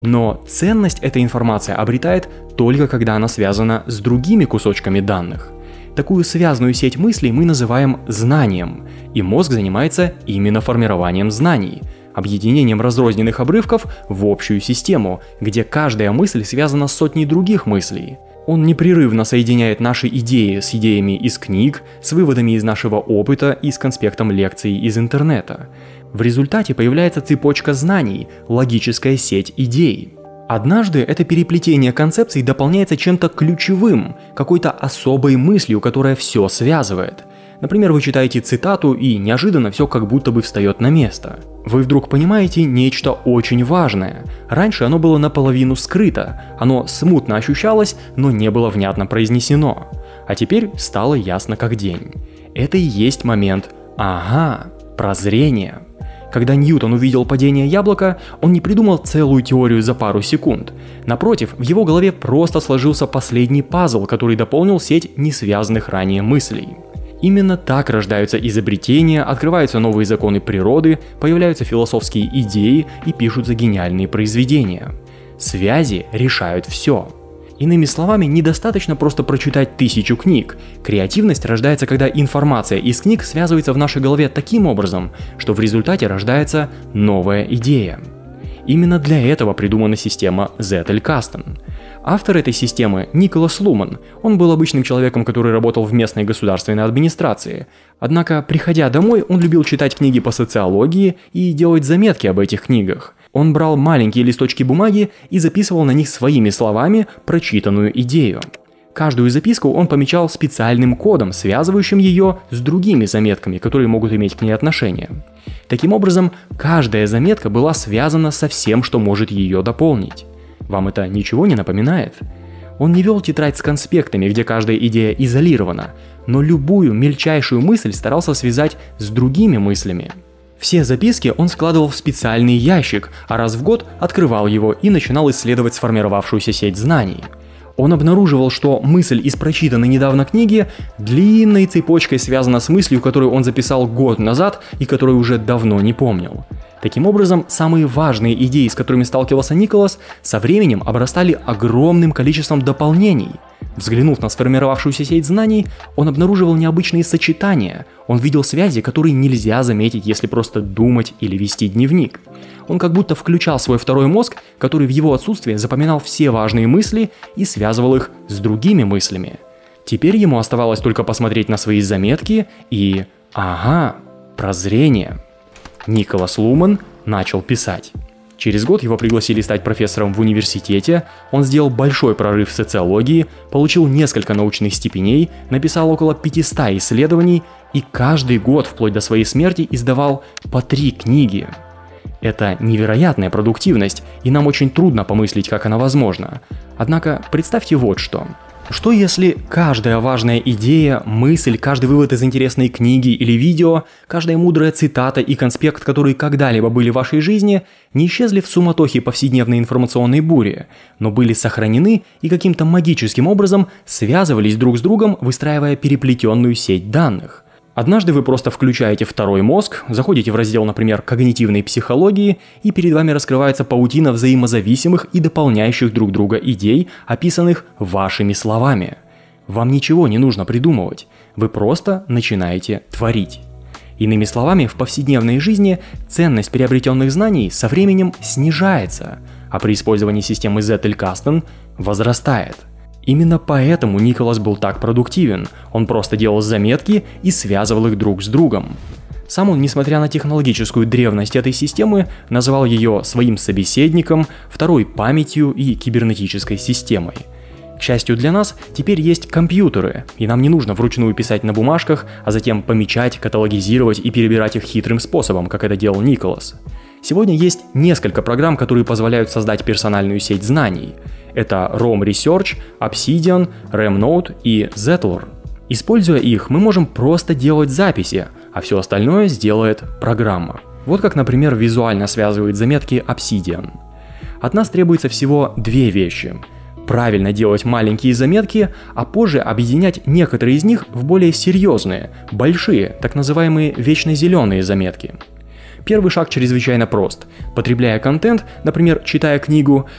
Но ценность этой информации обретает только когда она связана с другими кусочками данных. Такую связанную сеть мыслей мы называем знанием, и мозг занимается именно формированием знаний, объединением разрозненных обрывков в общую систему, где каждая мысль связана с сотней других мыслей. Он непрерывно соединяет наши идеи с идеями из книг, с выводами из нашего опыта и с конспектом лекций из интернета. В результате появляется цепочка знаний, логическая сеть идей. Однажды это переплетение концепций дополняется чем-то ключевым, какой-то особой мыслью, которая все связывает. Например, вы читаете цитату, и неожиданно все как будто бы встает на место. Вы вдруг понимаете нечто очень важное. Раньше оно было наполовину скрыто, оно смутно ощущалось, но не было внятно произнесено. А теперь стало ясно как день. Это и есть момент «ага», прозрения. Когда Ньютон увидел падение яблока, он не придумал целую теорию за пару секунд. Напротив, в его голове просто сложился последний пазл, который дополнил сеть несвязанных ранее мыслей. Именно так рождаются изобретения, открываются новые законы природы, появляются философские идеи и пишутся гениальные произведения. Связи решают все. Иными словами, недостаточно просто прочитать 1000 книг. Креативность рождается, когда информация из книг связывается в нашей голове таким образом, что в результате рождается новая идея. Именно для этого придумана система Zettelkasten. Автор этой системы – Николас Луман. Он был обычным человеком, который работал в местной государственной администрации. Однако, приходя домой, он любил читать книги по социологии и делать заметки об этих книгах. Он брал маленькие листочки бумаги и записывал на них своими словами прочитанную идею. Каждую записку он помечал специальным кодом, связывающим ее с другими заметками, которые могут иметь к ней отношение. Таким образом, каждая заметка была связана со всем, что может ее дополнить. Вам это ничего не напоминает? Он не вел тетрадь с конспектами, где каждая идея изолирована, но любую мельчайшую мысль старался связать с другими мыслями. Все записки он складывал в специальный ящик, а раз в год открывал его и начинал исследовать сформировавшуюся сеть знаний. Он обнаруживал, что мысль из прочитанной недавно книги длинной цепочкой связана с мыслью, которую он записал год назад и которую уже давно не помнил. Таким образом, самые важные идеи, с которыми сталкивался Николас, со временем обрастали огромным количеством дополнений. Взглянув на сформировавшуюся сеть знаний, он обнаруживал необычные сочетания, он видел связи, которые нельзя заметить, если просто думать или вести дневник. Он как будто включал свой второй мозг, который в его отсутствие запоминал все важные мысли и связывал их с другими мыслями. Теперь ему оставалось только посмотреть на свои заметки и... ага, прозрение. Николас Луман начал писать. Через год его пригласили стать профессором в университете, он сделал большой прорыв в социологии, получил несколько научных степеней, написал около 500 исследований и каждый год вплоть до своей смерти издавал по 3 книги. Это невероятная продуктивность, и нам очень трудно помыслить, как она возможна. Однако представьте вот что. Что если каждая важная идея, мысль, каждый вывод из интересной книги или видео, каждая мудрая цитата и конспект, которые когда-либо были в вашей жизни, не исчезли в суматохе повседневной информационной бури, но были сохранены и каким-то магическим образом связывались друг с другом, выстраивая переплетенную сеть данных? Однажды вы просто включаете второй мозг, заходите в раздел, например, когнитивной психологии, и перед вами раскрывается паутина взаимозависимых и дополняющих друг друга идей, описанных вашими словами. Вам ничего не нужно придумывать, вы просто начинаете творить. Иными словами, в повседневной жизни ценность приобретенных знаний со временем снижается, а при использовании системы Zettelkasten возрастает. Именно поэтому Николас был так продуктивен, он просто делал заметки и связывал их друг с другом. Сам он, несмотря на технологическую древность этой системы, называл ее своим собеседником, второй памятью и кибернетической системой. К счастью для нас, теперь есть компьютеры, и нам не нужно вручную писать на бумажках, а затем помечать, каталогизировать и перебирать их хитрым способом, как это делал Николас. Сегодня есть несколько программ, которые позволяют создать персональную сеть знаний. Это Roam Research, Obsidian, RamNote и Zettler. Используя их, мы можем просто делать записи, а все остальное сделает программа. Вот как, например, визуально связывает заметки Obsidian. От нас требуется всего 2 вещи. Правильно делать маленькие заметки, а позже объединять некоторые из них в более серьезные, большие, так называемые вечно зеленые заметки. Первый шаг чрезвычайно прост. Потребляя контент, например, читая книгу,